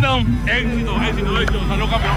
campeón. Éxito. Salió campeón.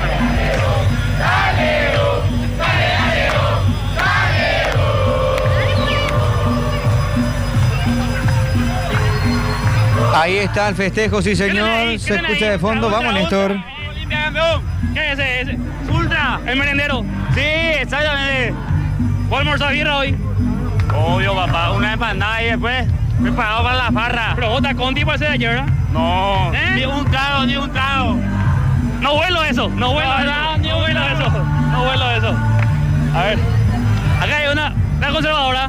Ahí está el festejo, sí señor. Se escucha de fondo. Vamos, Néstor. Olimpia campeón. ¿Qué es ese? Ultra, el merendero. Sí, exactamente. ¿Voy a almorzar birra hoy? Obvio, papá. Una empanada y después me pagado para la farra. Pero vos estás contigo ese de ayer, ¿verdad? No. Ni un trago. No vuelo eso. No vuelo eso. A ver. Acá hay una. La conservadora.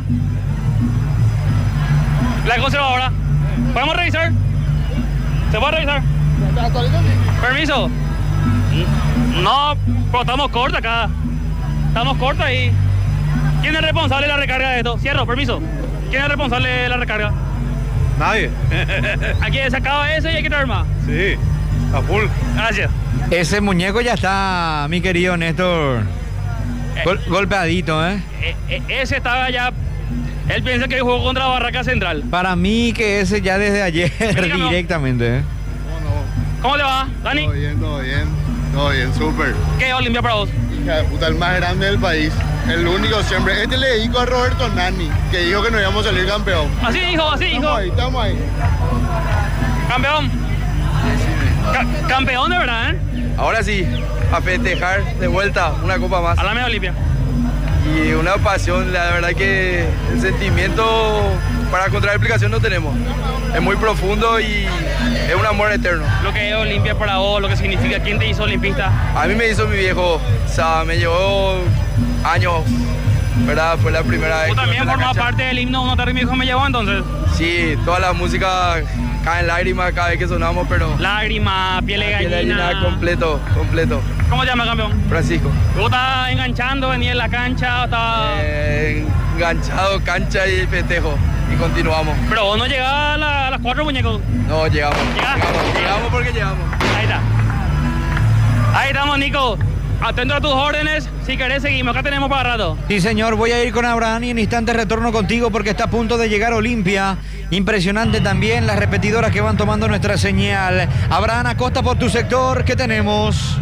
¿Podemos revisar? ¿Se puede revisar? Permiso. No, pero estamos cortos acá. Estamos cortos ahí. ¿Quién es responsable de la recarga de esto? Cierro, permiso. ¿Quién es responsable de la recarga? Nadie. Aquí se acaba ese y hay que traer más. Sí, a full. Gracias. Ese muñeco ya está, mi querido Néstor. Golpeadito, ¿eh? Ese estaba ya. Él piensa que jugó contra Barraca Central. Para mí que ese ya desde ayer directamente, ¿eh? ¿Cómo le va, Dani? Todo bien, súper. ¿Qué Olimpia para vos? Hija de puta, el más grande del país. El único siempre. Este le dedico a Roberto Nani, que dijo que no íbamos a salir campeón. Así dijo. Estamos ahí. Campeón. Campeón de verdad, ¿eh? Ahora sí, a festejar de vuelta una copa más. A la media Olimpia. Y una pasión, la verdad que el sentimiento para encontrar explicación no tenemos. Es muy profundo y es un amor eterno. Lo que es Olimpia para vos, lo que significa, ¿quién te hizo olimpista? A mí me hizo mi viejo, o sea, me llevó años, ¿verdad? Fue la primera vez. ¿Tú también formabas parte del himno Uno Tarde mi viejo me llevó entonces? Sí, toda la música caen lágrimas cada vez que sonamos, pero... Lágrimas, piel de gallina. Completo. ¿Cómo se llama, campeón? Francisco. ¿Tú estabas enganchando, venía en la cancha o estaba...? Enganchado, cancha y festejo. Y continuamos. Pero vos no llegabas a las 4, muñecos. No, llegamos. Llegamos porque llegamos. Ahí está. Ahí estamos, Nico. Atento a tus órdenes. Si querés, seguimos. Acá tenemos para rato. Sí, señor. Voy a ir con Abraham y en instante retorno contigo porque está a punto de llegar Olimpia. Impresionante también las repetidoras que van tomando nuestra señal. Abraham Acosta por tu sector. ¿Qué tenemos?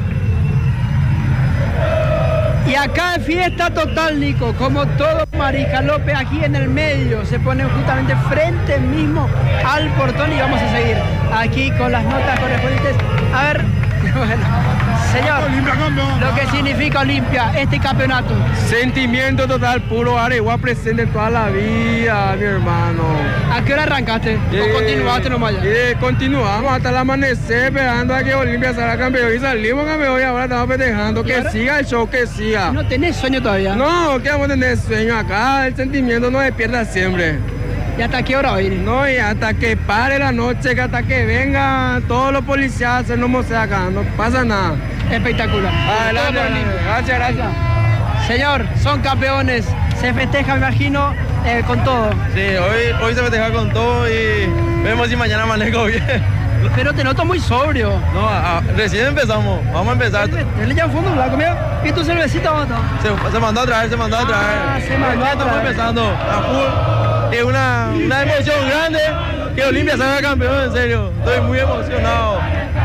Y acá fiesta total, Nico, como todo Mariscal López aquí en el medio. Se ponen justamente frente mismo al portón y vamos a seguir aquí con las notas correspondientes. A ver, bueno, señor, lo que significa Olimpia, este campeonato. Sentimiento total, puro Areguá presente toda la vida, mi hermano. ¿A qué hora arrancaste? ¿O continuaste nomás ya? Continuamos hasta el amanecer esperando a que Olimpia salga campeón y salimos campeón y ahora estamos festejando. Que siga el show, que siga. ¿No tenés sueño todavía? No, que vamos a tener sueño acá, el sentimiento no despierta siempre. ¿Y hasta qué hora va a ir? No, y hasta que pare la noche, que hasta que vengan todos los policías a hacernos mosea acá, no pasa nada. Espectacular. Adelante, gracias. Señor, son campeones, se festeja, me imagino, con todo. Sí, hoy se festeja con todo y vemos si mañana amanezco bien. Pero te noto muy sobrio. No, recién empezamos, vamos a empezar. ¿Le llaman fondo blanco, mira? ¿Y tu cervecita, Boto? Se mandó a traer. Se mandó a traer. Estamos empezando a full. Es una emoción grande que Olimpia salga campeón, en serio. Estoy muy emocionado.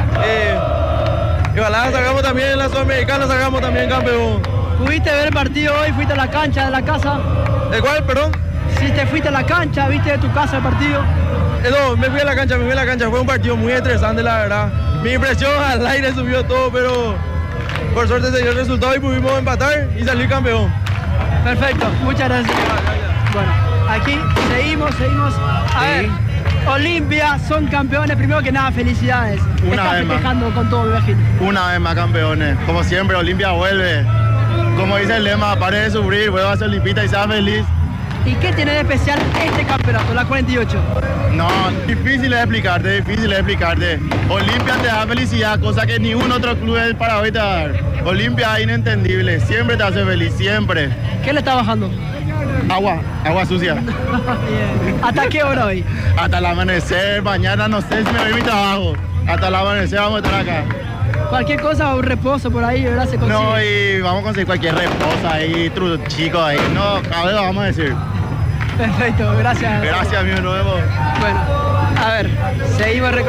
Y ojalá sacamos también en la Sudamericana, sacamos también campeón. ¿Pudiste ver el partido hoy? ¿Fuiste a la cancha de la casa? ¿De cuál, perdón? Si te fuiste a la cancha, ¿viste de tu casa el partido? No, me fui a la cancha. Fue un partido muy estresante, la verdad. Mi impresión al aire subió todo, pero por suerte se dio el resultado y pudimos empatar y salir campeón. Perfecto, muchas gracias. Bueno, aquí seguimos. A ver, Olimpia son campeones. Primero que nada, felicidades. Una vez más. Festejando con todo, me imagino. Una vez más campeones. Como siempre, Olimpia vuelve. Como dice el lema, pare de sufrir, vuelva a ser olimpista y sea feliz. ¿Y qué tiene de especial este campeonato, la 48? No, difícil de explicarte. Olimpia te da felicidad, cosa que ningún otro club del Paraguay te va a dar. Olimpia es inentendible, siempre te hace feliz, siempre. ¿Qué le está bajando? Agua sucia. ¿Hasta qué hora hoy? Hasta el amanecer, mañana no sé si me voy a mi trabajo. Hasta el amanecer vamos a estar acá. Cualquier cosa, un reposo por ahí, ¿verdad? Se consigue. No, y vamos a conseguir cualquier reposo ahí, chico ahí. No, a ver, vamos a decir. Perfecto, gracias. Gracias, amigo, nos vemos. Bueno, a ver, seguimos